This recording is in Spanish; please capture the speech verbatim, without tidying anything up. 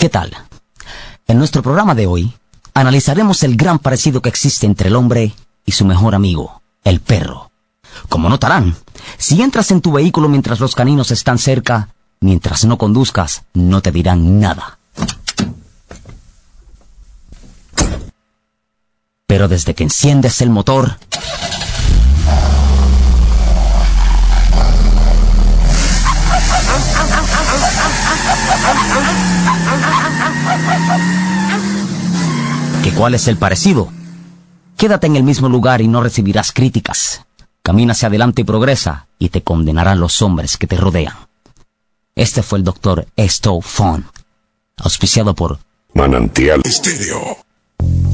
¿Qué tal? En nuestro programa de hoy, analizaremos el gran parecido que existe entre el hombre y su mejor amigo, el perro. Como notarán, si entras en tu vehículo mientras los caninos están cerca, mientras no conduzcas, no te dirán nada. Pero desde que enciendes el motor, ¿que cuál es el parecido? Quédate en el mismo lugar y no recibirás críticas. Camina hacia adelante y progresa, y te condenarán los hombres que te rodean. Este fue el doctor Esto Fon, auspiciado por Manantial Estéreo.